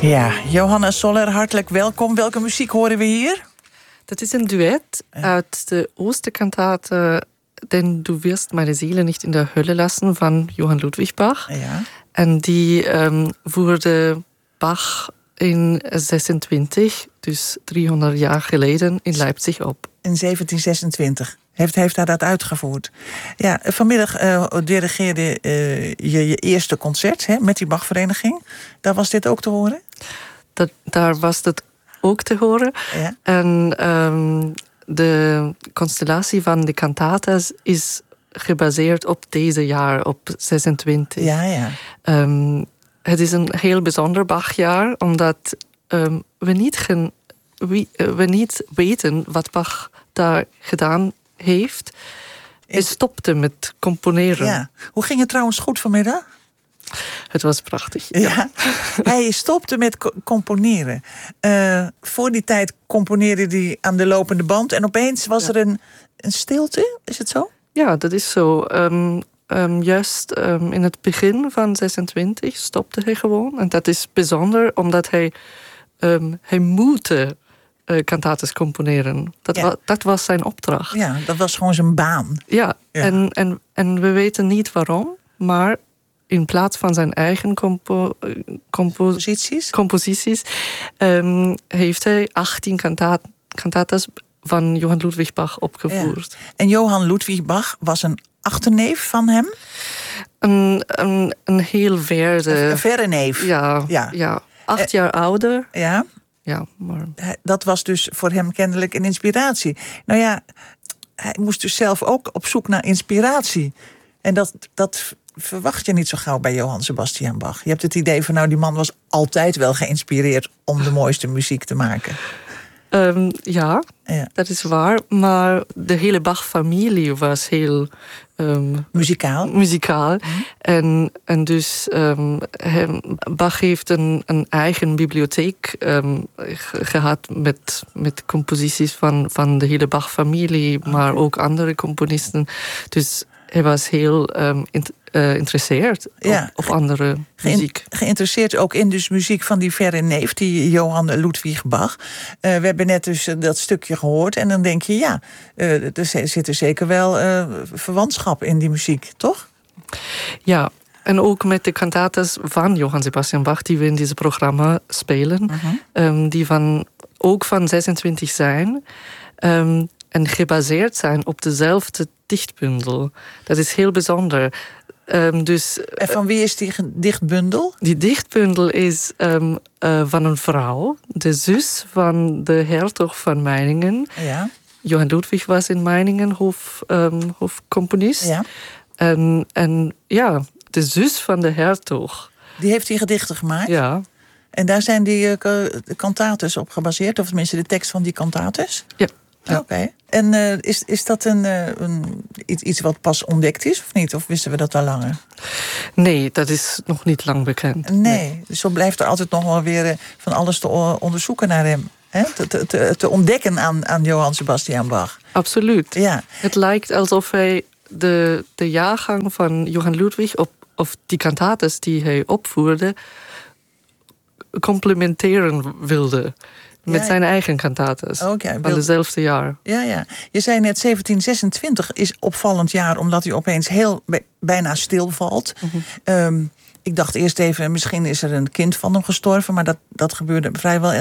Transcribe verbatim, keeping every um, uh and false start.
Ja, Johanna Soler, hartelijk welkom. Welke muziek horen we hier? Dat is een duet uit de Osterkantate Denn du wirst meine Seele nicht in der Hölle lassen van Johann Ludwig Bach. Ja. En die um, voerde Bach in zesentwintig, dus driehonderd jaar geleden, in Leipzig op. In zeventien zesentwintig heeft, heeft hij dat uitgevoerd. Ja, vanmiddag uh, dirigeerde uh, je je eerste concert, hè, met die Bachvereniging. Daar was dit ook te horen? Dat, daar was het ook te horen. Ja. En um, de constellatie van de cantatas is gebaseerd op deze jaar, op zesentwintig. Ja, ja. Um, het is een heel bijzonder Bachjaar, omdat um, we, niet gen, we, we niet weten wat Bach daar gedaan heeft. Hij stopte met componeren. Ja. Hoe ging het trouwens goed vanmiddag? Het was prachtig. Ja. Ja. Hij stopte met co- componeren. Uh, voor die tijd componeerde hij aan de lopende band. En opeens was ja. er een, een stilte. Is het zo? Ja, dat is zo. Um, um, juist um, in het begin van zesentwintig stopte hij gewoon. En dat is bijzonder, omdat hij, um, hij moette uh, cantates componeren. Dat, ja. wa- dat was zijn opdracht. Ja, dat was gewoon zijn baan. Ja, ja. En, en, en we weten niet waarom, maar in plaats van zijn eigen compo, compo, Composities, composities um, heeft hij achttien kantaat, kantatas van Johann Ludwig Bach opgevoerd. Ja. En Johann Ludwig Bach was een achterneef van hem? Een, een, een heel verre... Een verre neef. Ja, ja. ja. acht eh, jaar ouder. Ja. Ja, maar... Dat was dus voor hem kennelijk een inspiratie. Nou ja, hij moest dus zelf ook op zoek naar inspiratie. En dat, dat verwacht je niet zo gauw bij Johann Sebastian Bach. Je hebt het idee van, nou, die man was altijd wel geïnspireerd om de mooiste muziek te maken. Um, ja, ja, dat is waar. Maar de hele Bach-familie was heel... Um, muzikaal. Muzikaal. Mm. En, en dus um, hem, Bach heeft een, een eigen bibliotheek um, ge- gehad met, met composities van, van de hele Bach-familie, okay. maar ook andere componisten. Dus hij was heel um, int- uh, geïnteresseerd ja. op, op andere muziek. Ge- geïnteresseerd ook in dus muziek van die verre neef, die Johann Ludwig Bach. Uh, we hebben net dus uh, dat stukje gehoord en dan denk je, ja, uh, er zit er zeker wel uh, verwantschap in die muziek, toch? Ja, en ook met de cantatas van Johann Sebastian Bach, die we in dit programma spelen, Uh-huh. um, die van, ook van zesentwintig zijn. Um, en gebaseerd zijn op dezelfde dichtbundel. Dat is heel bijzonder. Um, dus, en van wie is die dichtbundel? Die dichtbundel is um, uh, van een vrouw, de zus van de hertog van Meiningen. Ja. Johann Ludwig was in Meiningen hof, um, hofcomponist. Ja. En, en ja, de zus van de hertog. Die heeft die gedichten gemaakt? Ja. En daar zijn die uh, cantates op gebaseerd? Of tenminste de tekst van die cantates? Ja. Oké. Okay. En uh, is, is dat een, uh, een, iets wat pas ontdekt is of niet? Of wisten we dat al langer? Nee, dat is nog niet lang bekend. Nee, nee. Dus zo blijft er altijd nog wel weer uh, van alles te uh, onderzoeken naar hem. Hè? Te, te, te, te ontdekken aan, aan Johann Sebastian Bach. Absoluut. Ja. Het lijkt alsof hij de, de jaargang van Johann Ludwig, op, of die cantates die hij opvoerde, complementeren wilde. Met ja, zijn eigen cantates. Okay, van wil... dezelfde jaar. Ja, ja. Je zei net zeventien zesentwintig is opvallend jaar, omdat hij opeens heel bijna stilvalt. Mm-hmm. Um, ik dacht eerst even, misschien is er een kind van hem gestorven, maar dat, dat gebeurde vrijwel